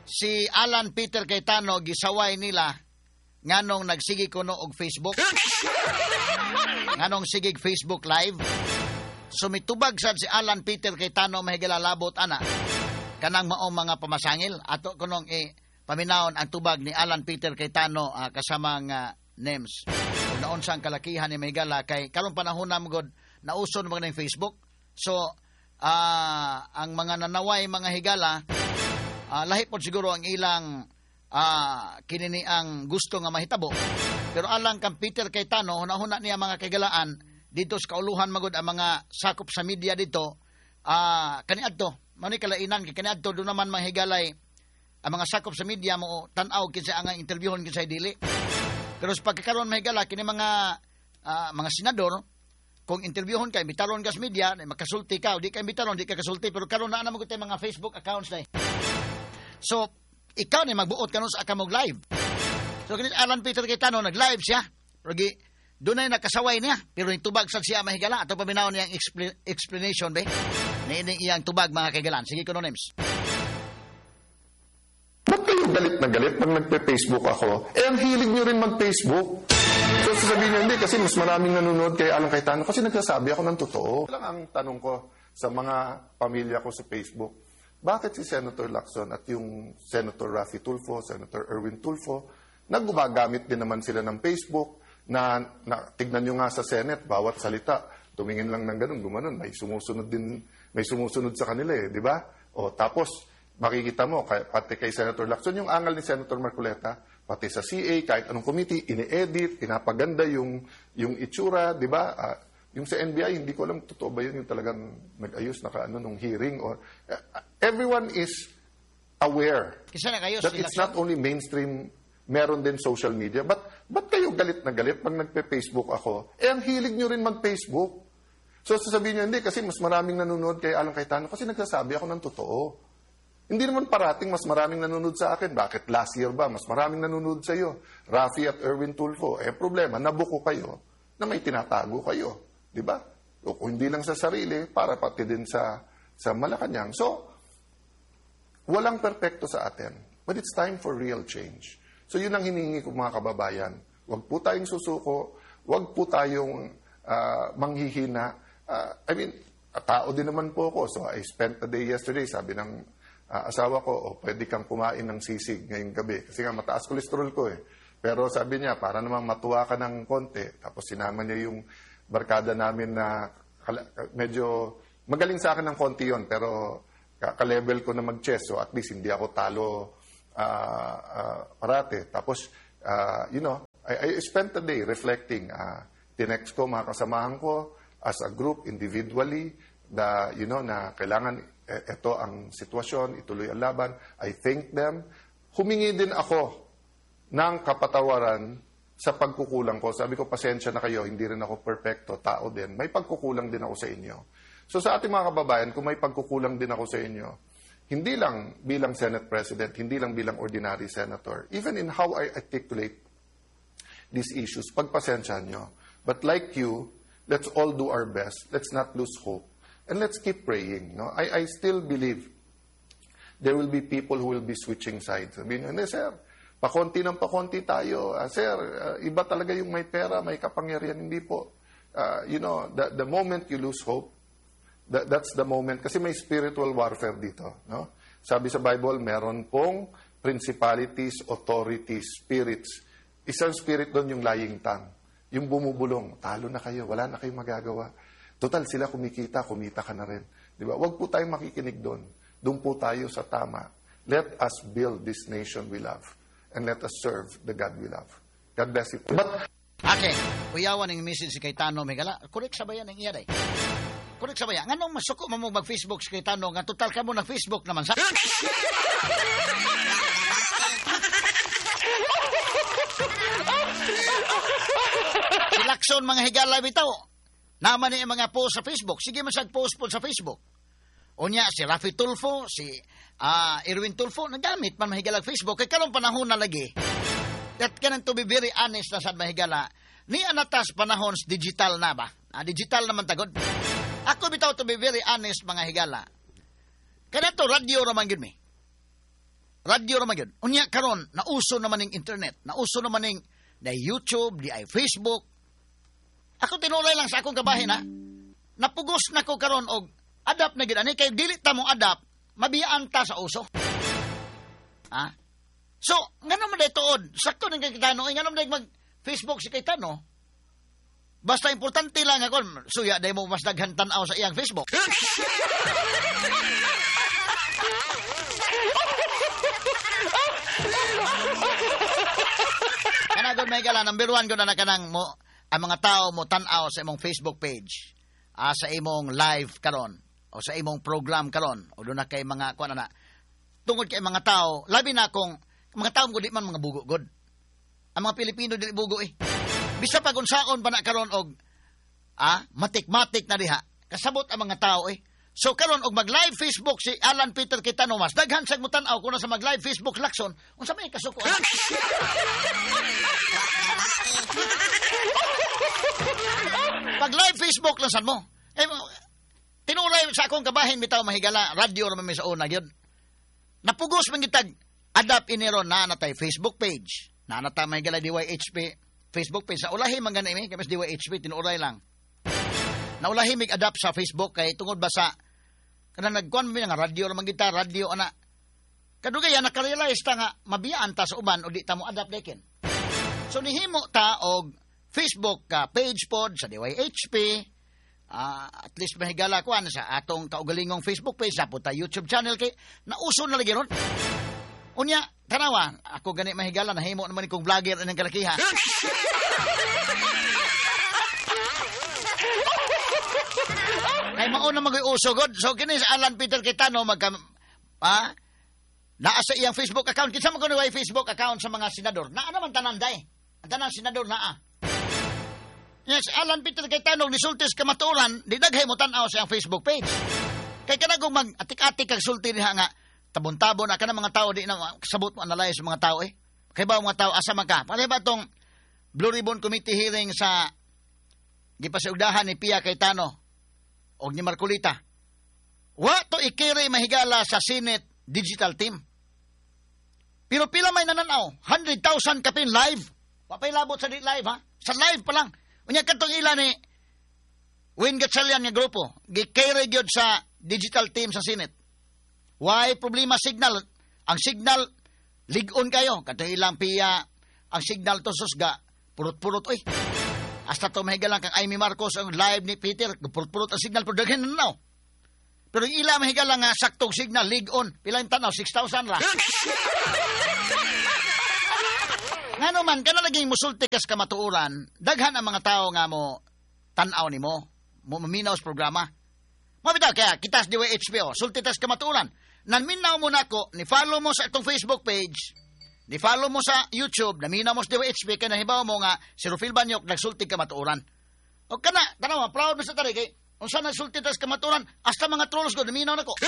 si Alan Peter Cayetano gisaway nila nganong nagsigi kuno og Facebook. Nganong sigig Facebook Live. Sumitubag sad si Alan Peter Cayetano mahigala labot ana. Kanang maong mga pamasangil ato kunong paminawon ang tubag ni Alan Peter Cayetano kasama nga names. Kung naon sang kalakihan ni mahigala kay karong panahon na magod nauson mo ng Facebook. So ang mga nanaway mga higala lahi po siguro ang ilang kinini ang gusto nga mahitabo. Pero alang kang Peter Cayetano, hunahuna niya mga kagalaan, dito sa kauluhan magod ang mga sakop sa media dito, kaniadto, mani kalainan, kaniadto, doon naman mga higalay, ang mga sakop sa media mo, tanaw, kinsa ang interviewon, kinsa dili. Pero sa pagkakaroon mga higala, kini mga senador, kung interviewon ka, imbitaron ka sa media, makasulti ka, o di ka imbitaron, di ka kasulti, pero karoon na naman mga Facebook accounts na So, ikaw ni magbuot ka nun sa akamog live. So, ganit Alan Peter Cayetano, nag-live siya. Pero doon ay nakasaway niya. Pero yung tubag sa siya mahigala. Ito paminaw niyang explanation, be. Niining iyang tubag, mga kaigalan. Sige ko no, Nems. Ba't kayo galit na galit pag nagpe-Facebook ako? Ang hilig nyo rin mag-Facebook. So, sasabihin nyo, hindi, kasi mas maraming nanonood kay Alan Cayetano kasi nagsasabi ako ng totoo. Lang ang tanong ko sa mga pamilya ko sa Facebook, bakit si Senator Lacson at yung Senator Raffy Tulfo, Senator Erwin Tulfo, naggumagamit din naman sila ng Facebook na tignan nyo nga sa Senate, bawat salita, tumingin lang ng ganun, gumanon, may sumusunod sa kanila di ba? O tapos, makikita mo, pati kay Senator Lacson, yung angal ni Senator Marcoleta, pati sa CA, kahit anong committee, ini-edit, pinapaganda yung itsura, di ba? Yung sa NBI, hindi ko alam, totoo ba yun yung talagang nag-ayos nung hearing? Or everyone is aware that it's not only mainstream, meron din social media. Ba't kayo galit na galit pag nagpe-Facebook ako? Ang hilig nyo rin mag-Facebook. So sasabihin nyo, hindi, kasi mas maraming nanonood kay Alan Cayetano kasi nagsasabi ako ng totoo. Hindi naman parating mas maraming nanonood sa akin. Bakit last year ba? Mas maraming nanonood sa iyo. Raffy at Erwin Tulfo. Problema, nabuko kayo na may tinatago kayo. Di ba? O kung hindi lang sa sarili, para pati din sa Malacanang. So, walang perpekto sa atin. But it's time for real change. So, yun ang hinihingi ko mga kababayan. Huwag po tayong susuko. Huwag po tayong manghihina. Tao din naman po ako. So, I spent a day yesterday. Sabi ng asawa ko, pwede kang kumain ng sisig ngayong gabi. Kasi nga, mataas kolesterol ko Pero sabi niya, para namang matuwa ka ng konti. Tapos sinama niya yung barkada namin na medyo magaling sa akin ng konti yon, pero ka-level ko na mag-chess, so at least hindi ako talo parate. Tapos, I spent a day reflecting. Tinext ko mga kasamahan ko as a group, individually, na kailangan ito ang sitwasyon, ituloy ang laban. I thank them. Humingi din ako ng kapatawaran sa pagkukulang ko. Sabi ko, pasensya na kayo, hindi rin ako perfecto, tao din. May pagkukulang din ako sa inyo. So sa ating mga kababayan, kung may pagkukulang din ako sa inyo, hindi lang bilang Senate President, hindi lang bilang ordinary senator, even in how I articulate these issues, pagpasensyahan nyo. But like you, let's all do our best. Let's not lose hope. And let's keep praying. No? I still believe there will be people who will be switching sides. Sabihin nyo, sir, pakonti ng pakonti tayo. Sir, iba talaga yung may pera, may kapangyarihan. Hindi po. The moment you lose hope, that's the moment. Kasi may spiritual warfare dito. No? Sabi sa Bible, meron pong principalities, authorities, spirits. Isang spirit doon yung lying tongue. Yung bumubulong, talo na kayo, wala na kayong magagawa. Total, sila kumita ka na rin. Diba? Huwag po tayong makikinig doon. Doon po tayo sa tama. Let us build this nation we love. And let us serve the God we love. God bless you. Okay, uyawan ng message si Cayetano Megala. Correct sabayan ng iya day. Correct sabayan. Nganong masuko mo mag-Facebook si Cayetano nga total ka mo ng Facebook naman sa. Si Lacson mga higala bitaw. Naman ni mga post sa Facebook. Sige masag post po sa Facebook. Unya si Raffy Tulfo, si Erwin Tulfo, nagamit man mahigalag Facebook. Kaya karong panahon na lagi. At kanang to be very honest na sad mahigala. Ni anatas panahon digital na ba? Digital naman tagod. Ako bitaw to be very honest mga higala. Kada to radio raman gid mi. radyo naman yun. Unya karon, nauso naman ng internet, nauso naman ng YouTube, di ay Facebook. Ako tinulay lang sa akong kabahin, ha? Napugos na ko karon og adapt na gid ani kay dili ta mo adapt, mabiyaan ta sa uso. Ha? So, ngano man daytood, sakto ning Cayetano, ngano man mag Facebook si Cayetano. Basta importante lang ako, suya day mo mas daghan tan-aw sa iyang Facebook. Kanagon may gala, number 1 ko na kanang mo, ang mga tao mo tan-aw sa imong Facebook page, sa imong live karon o sa imong program karon o doon na kay mga kuan na tungod kay mga tao, labi na kung mga tao ko di man mga bugo god. Ang mga Pilipino di bugo eh. Bisa pag unsaon pa na karon og matik-matik na diha. Kasabot ang mga tao eh. So karon og mag-live Facebook si Alan Peter Cayetano mas daghan sa mo tan-aw kuno sa mag-live Facebook Lacson unsa may kasuko. Pag live Facebook lang san mo. Tinulay sa akong kabahin bitaw mahigala radio ra man sa una gyud. Napugos man gitag adapt inero na natay Facebook page. Na nata mahigala DYHP Facebook page sa ulahi man gani mi kay DYHP tinuray lang. Naulahi mig adapt sa Facebook kay tungod ba sa kanang nagkuan mi nga radio ra man gita radio ana. Kadugay nakarealize ta nga mabiyaan ta sa uban o di ta mo adapt dekin. So nihimo ta og Facebook page pod sa DYHP. At least mahigala kuan sa atong kaugalingong Facebook page sa ta YouTube channel kay nauso na lagi ron. Unya tanawa ako gani mahigala nahimo naman kong vlogger anang kalakiha. Kay mao na mag-uso god. So kini sa Alan Peter Cayetano naa sa iyang Facebook account. Kinsa man kuno way Facebook account sa mga senador? Naa naman tanan day. Ang tanan senador naa. Yes, Alan Peter Cayetano nisultis kamatuoran, di daghay mo tan-aw sa iyang Facebook page. Kay kanagong mag-atik-atik kag sulti diha nga tabon-tabon na mga tao di na sabot mo analyze mga tao eh. Kay ba mga tao asa man ka? Pare ba tong Blue Ribbon Committee hearing sa gipasiugdahan ni Pia Cayetano og ni Marcolita. Wa to ikiri mahigala sa Senate digital team. Pero pila may nananaw? 100,000 kapin live. Wa pay labot sa di live ha. Sa live pa lang. Unya katong ila ni Win Gatchalian nga grupo, gikiri gyud sa digital team sa Senate. Why problema signal? Ang signal ligon kayo. Katong ilang Pia ang signal to susga purot-purot oy. Hasta to mahigalang kang Amy Marcos ang live ni Peter, purot-purot ang signal pero daghan na. Pero yung ila mahigalang nga saktong signal ligon, pila yung tanaw 6,000 ra. Ngano man kana laging musulti kas kamatuoran, daghan ang mga tao nga mo tan-aw nimo, mo maminaw sa programa. Mo bitaw kaya kita sa DYHP sulti tas kamatuoran. Nanminaw mo nako, ni follow mo sa itong Facebook page, ni follow mo sa YouTube, naminaw mo sa DYHP kay nahibaw mo nga si Rufil Banyok nagsulti kamatuoran. O kana, tanaw proud mo sa tari kay unsa nagsulti tas kamatuoran, hasta mga trolls ko naminaw nako.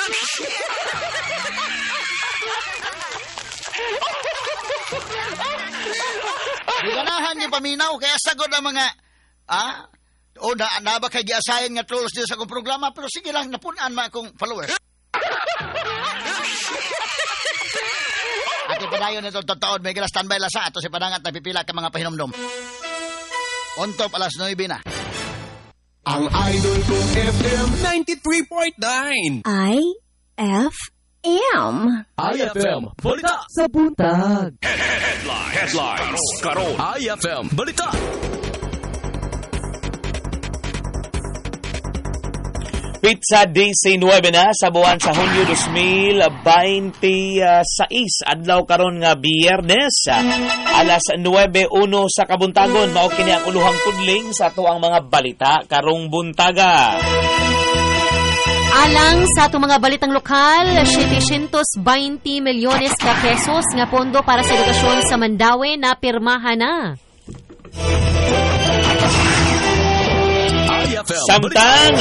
Di ganahan niyo paminaw, kaya sagod ang mga, o na ba kay giasayan nga trolls dito sa akong programa, pero sige lang, napunan ma akong followers. At ipadayon nito totood, may standby la sa ato si padangat na pipila ka mga pahinomdom. On top, alas 9 na. Ang Idol ko FM 93.9 IFM. IFM Balita Sa buntag. Headlines karon IFM Balita. Pizza Day 9 na sa buwan sa Hunyo 2026 adlaw karon nga Biyernes alas 9:01 sa kabuntagon mao kini ang uluhang pudling sa ato ang mga balita karong buntaga. Alang sa atong mga balitang lokal, 720 milyones ka pesos nga pondo para sa edukasyon sa Mandaue na pirmahan na. Samtang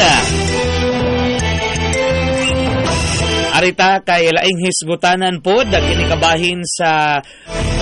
arita kay laing hisgutanan pod kini kabahin sa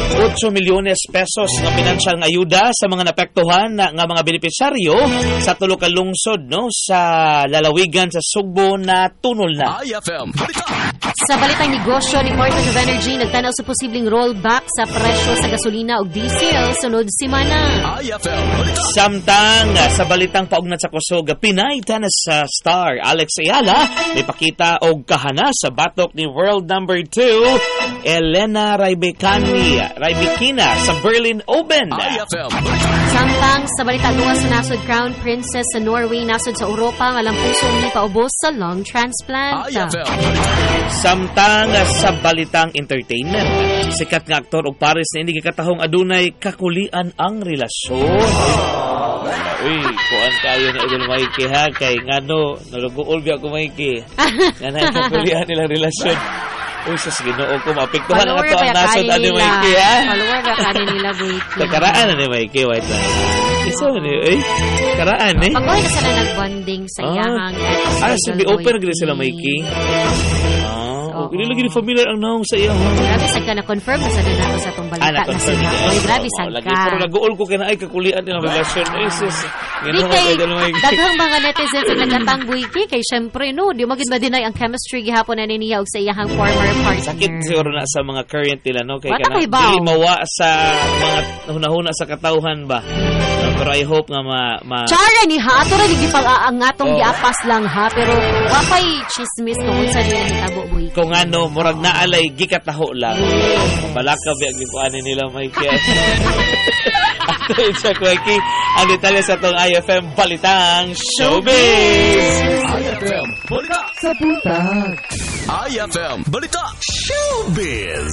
8 milyones pesos nga pinansyal nga ayuda sa mga napektuhan nga mga benepisyaryo sa tulo ka lungsod no sa lalawigan sa Sugbo na tunol na. IFM. Sa balitang negosyo, Department of Energy nagtanaw sa posibleng rollback sa presyo sa gasolina ug diesel sunod semana. IFM. Samtang sa balitang paugnat sa kusog, Pinay tennis star Alex Ayala may pakita og kahana sa batok ni world number 2 Elena Rybakina sa Berlin Open. IFM. Samtang sa balitang duwa sa nasod Crown Princess sa Norway nasod sa Europa nga lampuso ni paubos sa lung transplant. IFM. Samtang sa balitang entertainment, sikat nga aktor og pares na hindi katahong adunay kakulian ang relasyon. Uy, kuan kayo na idol Mikey ha, kay ngano, nalugool biya ko Mikey. Nga na kakulian nilang relasyon. Uy, sus, Ginoo ko, maapektuhan na ito ang nasod ani Mikey ha. Follower ba ka nila, Mikey? Karaan na ni Mikey, white lang. Isa mo ni, karaan eh. Pag-uwi na sila nag-bonding sa iyahang sabi open na sila Mikey. Hindi lagi ni familiar ang naong sa iyo. Grabe sad ka na-confirm na sa din ako sa itong balita na sila. Grabe sad ka. Pero nag-uol ko kaya na ay kakulian nilang relasyon. Di kay daghang mga netizens na nagatanggoy kay syempre no, di magid ma-deny ang chemistry gihapon na niya og sa iyahang former partner. Sakit siguro na sa mga current nila no kay kana di mawa sa mga hunahuna sa katawhan ba. Pero I hope nga Chara ni ha ato ra gipag ang atong giapas lang ha pero wa pay chismis tungod sa dili hitabo boy. Kung ano, murag naalay, gikataho lang. Balaka biya gipuanin nila, Mikey. Ako i-check, Mikey, ang detalye sa itong IFM Balitang Showbiz! IFM Balita sa Buntag. IFM Balita Showbiz.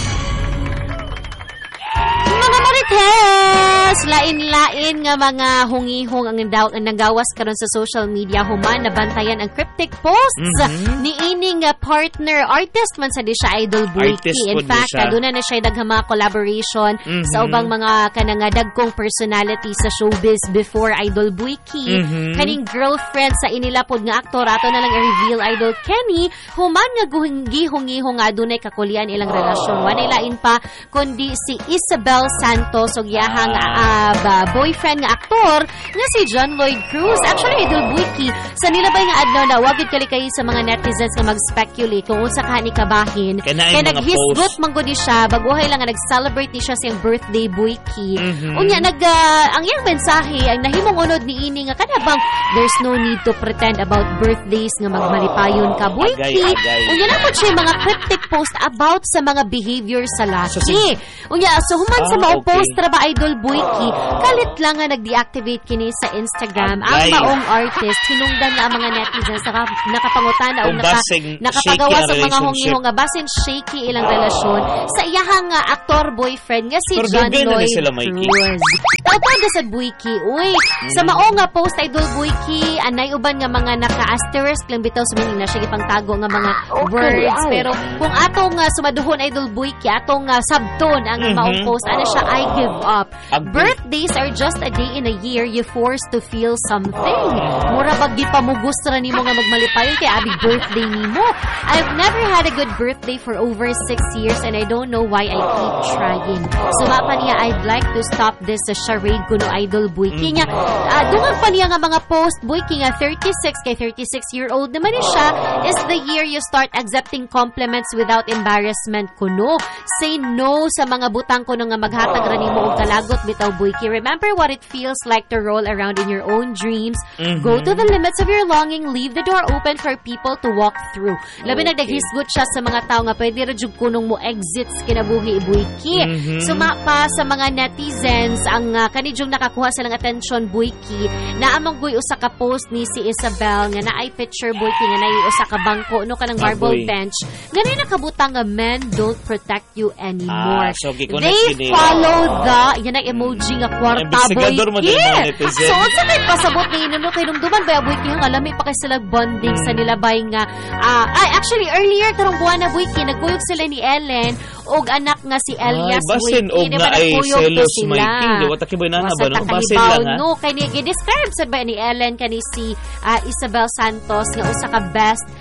Mga Marites! Lain-lain nga mga hungihong ang nagawas karon sa social media human nabantayan ang cryptic posts ni ining partner artist man sa di siya Idol Buiki. In fact, aduna na siya daghang mga collaboration sa ubang mga kanang dagkong personality sa showbiz before Idol Buiki. Kaning girlfriend sa inilapod nga aktor ato na lang i-reveal Idol Kenny human nga gihungihong nga adunay kakulian ilang relasyon. Wa lain pa kundi si Isabel Santos o giyahang boyfriend nga aktor nga si John Lloyd Cruz. Actually, Idol Buiki, sa nilabay nga adlaw na wagid kalikay sa mga netizens nga mag-speculate kung unsa kani kabahin. Kaya naghisgot man gud siya, baguhay lang nga nag-celebrate ni siya siyang birthday Buiki. Unya ang iyang mensahe ang nahimong unod ni ini nga kanabang there's no need to pretend about birthdays nga magmalipayon ka Buiki. Unya na po siya mga cryptic post about sa mga behavior sa laki. Unya so human sa mao post ra ba Idol Buiki, kalit lang nga nag-deactivate kini sa Instagram ang maong artist. Hinungdan na ang mga netizens nakapangutana o nakapagawa sa mga hungihong nga basin shaky ilang relasyon sa iyahang aktor boyfriend nga si John Lloyd Cruz. Tawag sa Buiki, uy, sa maong nga post Idol Buiki, anay uban nga mga naka-asterisk lang bitaw sa meaning na siya ipangtago nga mga words. Pero kung atong sumaduhon Idol Buiki, atong sabton ang maong post, ano siya, I give up. Birthdays are just a day in a year you forced to feel something. Mura bagi pa mo gusto na nimo nga magmalipayon kay abig birthday nimo. I've never had a good birthday for over 6 years and I don't know why I keep trying. Sumapa niya, I'd like to stop this charade kuno Idol Buiki niya. Dungang pa niya nga mga post Buiki nga 36 kay 36-year-old naman siya is the year you start accepting compliments without embarrassment kuno. Say no sa mga butang kuno nga maghatag ra nimo og kalagot bitaw Buiki. Remember what it feels like to roll around in your own dreams. Go to the limits of your longing. Leave the door open for people to walk through. Labi naghisgot siya sa mga tao nga pwede ra jud kunong mo exits kinabuhi Buiki. Sumapa sa mga netizens ang kanijong nakakuha silang attention Buiki na among guy usa ka post ni si Isabel nga naay picture Buiki nga naay usa ka bangko no kanang marble bench nga naay nakabutang nga men don't protect you anymore. So they follow the emoji nga kwarta Buiki. So unsa kay pasabot ni inuno kay dumduman ba Buiki nga alami pa kay sila bonding sa nilabay nga actually earlier karong buwan na Buiki nagkuyog sila ni Ellen og anak nga si Elias Buiki. Og na ay selos Mikey. Wata kiboy na ba no? Basin lang ha. No kay ni describe sad ba ni Ellen kani si Isabel Santos nga usa ka best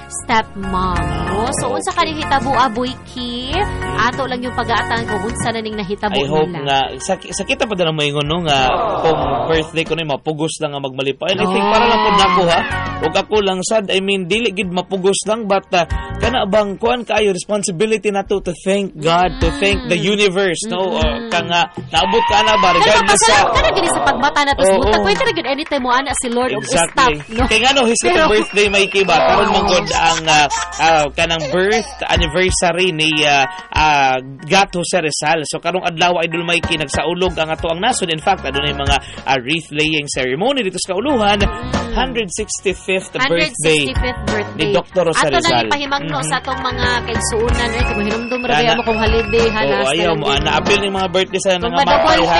stepmom. No? So, unsa ka ning hitabo, Aboy Ki? Ato lang yung pag-aatan kung unsa na ning nahitabo I hope nila. nga, sa kita pa din ang maingon no, nga kung birthday ko na mapugos lang ang magmalipay. And I think para lang po nako ha, huwag ako lang sad, I mean, dili gid mapugos lang, but kana bang kuan kaayo responsibility na to thank God, to thank the universe, no? Ka nga, naabot ka na ba, regardless sa... Kana gini sa pagbata na tos buta, pwede na gid anytime mo ana si Lord exactly. of stop. No? Kaya nga no, his birthday may kiba, karon manggod ang kanang birth anniversary ni Gato Jose Rizal. So karong adlaw Idol Mikey nagsaulog ang ato ang nasod. In fact, adunay mga wreath laying ceremony dito sa kauluhan. 165th birthday ni Dr. Jose Rizal. Ato na ipahimangno sa atong mga kaigsuunan, right? Kung hinumdum ra mo kung holiday hanas. Ayaw mo ana apil ning mga birthday sa mga matay ha.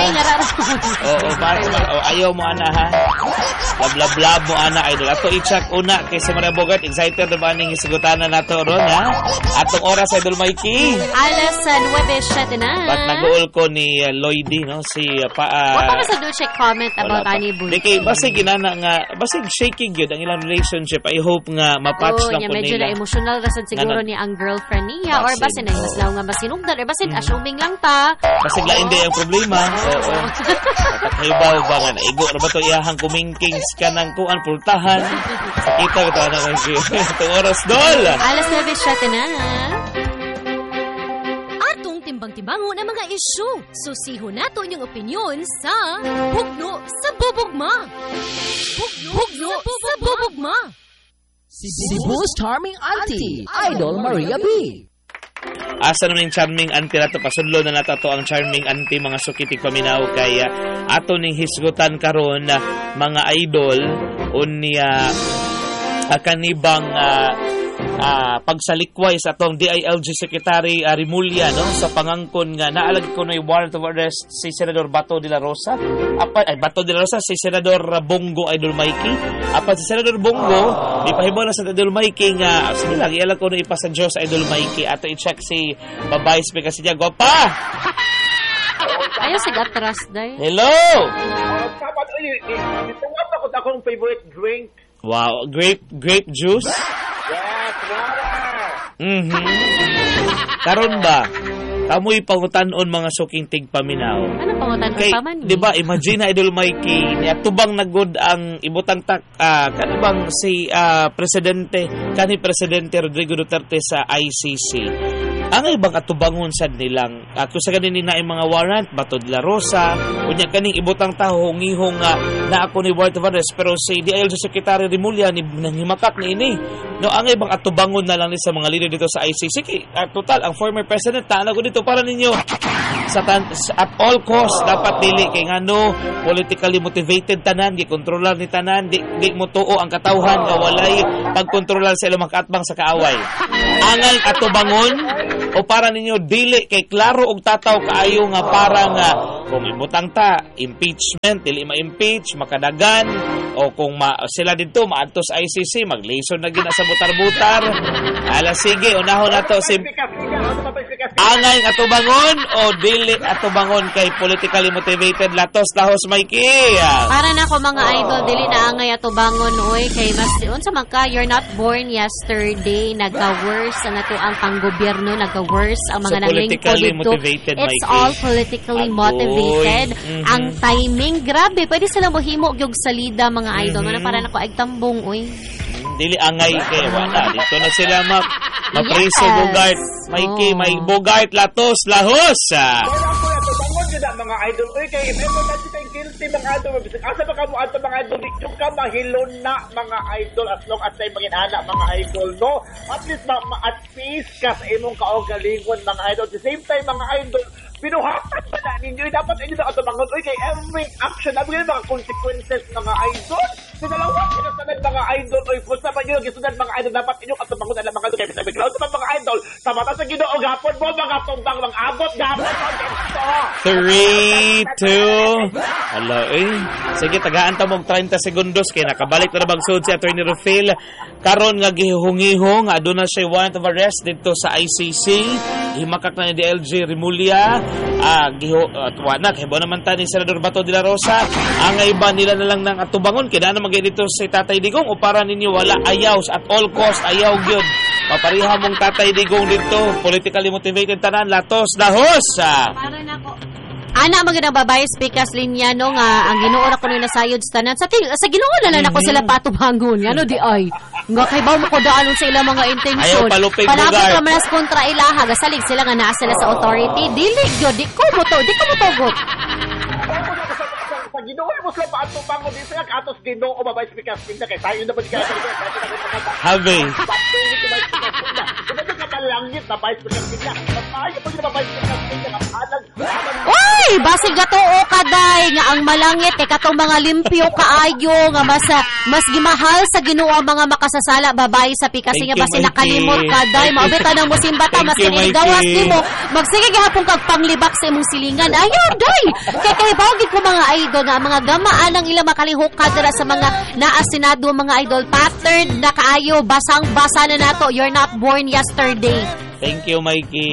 Ayaw mo ana ha. Bla mo ana idol. Ato i-check una kay si Maria Bogart, excited na ba ning isugutanan nato ron ha? Atong oras Idol Mikey. Alas 9:07 na. But nag-uol ko ni Lloydie no si Wala pa sa do check comment about ani boy. Dikay basig ginana nga basig shaking gyud ang ilang relationship. I hope nga mapatch lang ko nila. Medyo na emotional rasad siguro ni ang girlfriend niya or basin na mas law nga masinugdan or basin assuming lang ta. Basig lain di ang problema. Oo. Ibaw ba nga naigo ra ba to iyahang kumingkings kanang kuan pultahan. Kita kita na kay itong oras dol. Alas 9:07 na. Timbang-timbangon ang mga isyu. Susiho nato inyong opinyon sa Bugno sa Bubugma. Bugno sa Bubugma. Cebu's Charming Auntie, Idol Maria B. Asa naman yung charming auntie nato, pasunlo na nato ang charming auntie mga sukitik paminaw kaya ato ning hisgutan karon mga idol unya kanibang pagsalikway sa atong DILG Secretary Rimulya no sa pangangkon nga naalag ko na warrant of arrest si Senador Bato de la Rosa si Senador Bongo Idol Mikey apat si Senador Bongo ipahimo na sa Idol Mikey nga sige lang ialag ko na ipasa Diyos Idol Mikey ato i-check si Babay Speaker si Diago pa ayo sig atras day hello Tungap ako akong favorite drink. Wow, grape juice? Yes, wow. Karon ba? Kamoy pangutan-on mga suking tigpaminaw. Ano pangutan-on pa man? Di ba, imagine Idol Mikey, tubang nagod ang ibutang kanibang si Presidente Rodrigo Duterte sa ICC. Ang ibang atubangon sad nilang kung sa ganin na mga warrant Bato de la Rosa unya kaning ibutang taho ngihong na ako ni warrant of arrest pero si DILG Secretary Rimulya ni nanghimakak ni ini no ang ibang atubangon na lang ni sa mga leader dito sa ICC total ang former president tanago dito para ninyo at all cost dapat dili kay ngano politically motivated tanan gikontrolar ni tanan di mo tuo ang katawhan nga walay pagkontrolar sa ilang makatbang sa kaaway angal atubangon o para ninyo dili kay klaro og tataw kaayo nga para nga kung ibutang ta impeachment dili ma-impeach makadagan o kung sila dito maadto sa ICC maglison na gina sa butar-butar ala sige unahon nato si angay atubangon o dili atubangon kay politically motivated lahos Mikey para na ko mga idol dili na angay atubangon oy kay mas unsa man ka you're not born yesterday nagka-worse ang ato ang panggobyerno nagka-worse ang mga nanglingkod dito it's all politically motivated ang timing grabe pwede sila mohimo gyud salida mga idol na para nako agtambong oy dili angay kay wala dito na sila ma-praise Bogart Mikey may Bogart lahos mga idol oy kay ever na si guilty mga idol asa ba kamo ato mga idol di ka mahilon na mga idol as long as tay manginana mga idol no at least at peace ka sa imong kaugalingon mga idol at the same time mga idol pinuhatan ba na ninyo dapat inyo na atubangon oy kay every action na mga consequences mga idol sa dalawa sinasanan mga idol oy kung sa panyo gisunod mga idol dapat inyo atubangon ala mga idol kay sabi ko sa mga idol sa mata sa Ginoo gapon mo mga tumbang mga abot gapon 3, 2 hello sige tagaan ta mog 30 segundos kay nakabalik na bagsud si Attorney Rufil karon nga gihungihong aduna siya warrant of arrest dito sa ICC Himakak na ni DLG Remulla, tuwanak, hibaw naman ta ni Senador Bato de la Rosa, ang iba nila na lang ng atubangon, kaya na mag-edito si Tatay Digong, o para ninyo wala ayaw, at all cost, ayaw gyud. Papariha mong Tatay Digong dito, politically motivated tanan, latos, dahos! Para na ko. Ana magandang babae speakers linya no nga ang Ginoo ra ko ni nasayod sa tanan sa Ginoo na lang ako sila patubangon ngano di ay nga kay bawo ko daanon sa ilang mga intention palapit ka manas kontra ilaha gasalig sila nga naa sila sa authority dili gyud di ko motugot sa Ginoo mo sila patubangon di sila atos Ginoo babae speakers linya kay tayo na ba di ka have langit na babae speakers linya papayo pag babae speakers linya Uy, basig gatoo kaday nga ang malangit katong mga limpyo kaayo nga mas gimahal sa Ginoo ang mga makasasala babae sa pikasi nga basin nakalimot kaday maabita nang musimbata mas kinigawas nimo magsige gihapon kag panglibak sa imong silingan ayaw day kay bawgid ko mga idol nga mga gamaan ang ilang makalihok kadra sa mga naasinado mga idol pattern na kaayo basang-basa na nato you're not born yesterday. Thank you Mikey.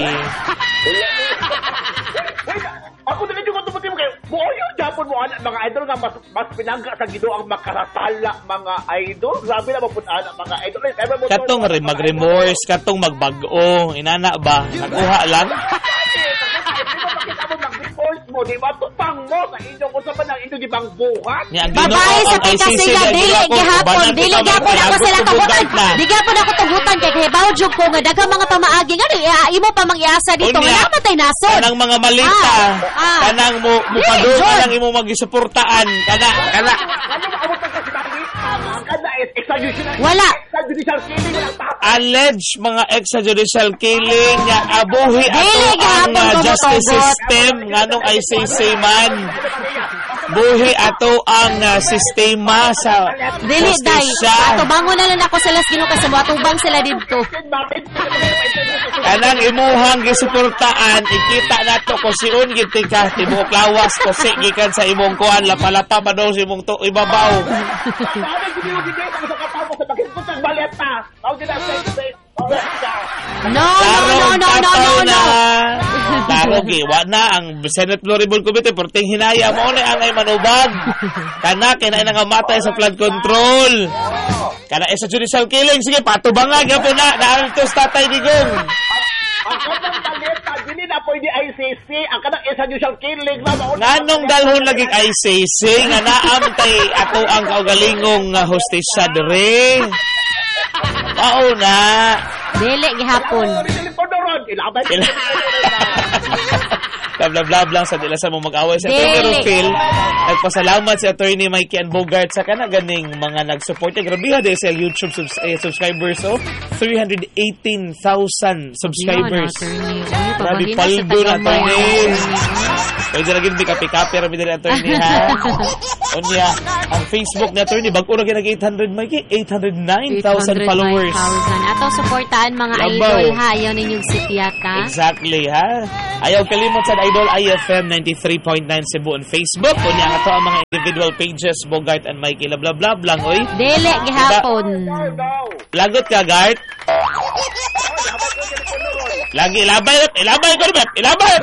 Ako din yung katubutin mo kayo. Buoyo, Japon mo, mga idol nga, mas pinangga sa Ginoo ang makarasala mga idol. Grabe na mapunaan ang mga idol. Katong mag-remorse, katong magbago. Inana ba? Nakuha lang? Mo, di ba? Tupang mo sa inyong usapan ng inyong di bang buhat? Babae sa pikasi nga, dili gihapon ako sila tugutan. Di gihapon ako tugutan kay hibaw jud ko nga daghang mga pamaagi nga imo pa mangiasa dito nga namatay nasod. Kanang mga malita, kanang mo padung kanang imo magisuportaan, kana. Ano ba amo kana extrajudicial? Wala. Extrajudicial killing lang ta. Alleged mga extrajudicial killing nga abuhi ato ang justice system nganong ICC man. Buhi ato ang sistema sa dili day. Ato bangon na lang ako sa las Ginoo kasi moatubang sila didto. Kanang imuhang gisuportaan ikita nato ko siun gid ka tibuok lawas ko gikan sa imong kuan lapalapa pa daw sa imong to ibabaw. No. Taro giwa na ang Senate Floribol Committee perting hinaya mo na ang ay manubag. Kana kay na nga matay sa flood control. Kana sa judicial killing sige patubangag gyapon na naantos Tatay Digong. Ang kanang balita dili na pwede ICC ang kanang extrajudicial killing na nganong dalhon lagi ICC nga naamtay ato ang kaugalingong hostesya dire. Oo na. Dili gihapon. Bla bla sa dila sa mo mag-away sa Attorney Phil. Nagpasalamat si Attorney Mikey and Bogart sa kana ganing mga nag-support. Grabe ha dahil sa YouTube subscribers 318,000 subscribers. Grabe paldo na Attorney. Pwede na gini kapi-kapi rabi dili Attorney ha. Unya ang Facebook ni Attorney bago na ginag 800 Mikey 809,000 followers. Ato suportaan mga idol ha. Ayaw ninyong sityata. Exactly ha. Ayaw kalimot sa Idol IFM 93.9 Cebu on Facebook. Kunya nga to ang mga individual pages Bogart and Mikey bla bla lang oy. Dili gihapon. Lagot ka Gart. Lagi ilabay ko rin. Ilabay.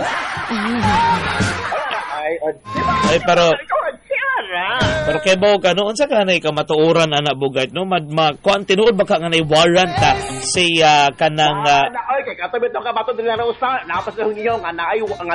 Ay pero kay Boga no unsa ka na ikaw matuoran anak Bogart no kuan tinuod ba ka nga nay warrant ta si kanang kay katabi to ka bato dili na usa napas na hinyo nga naay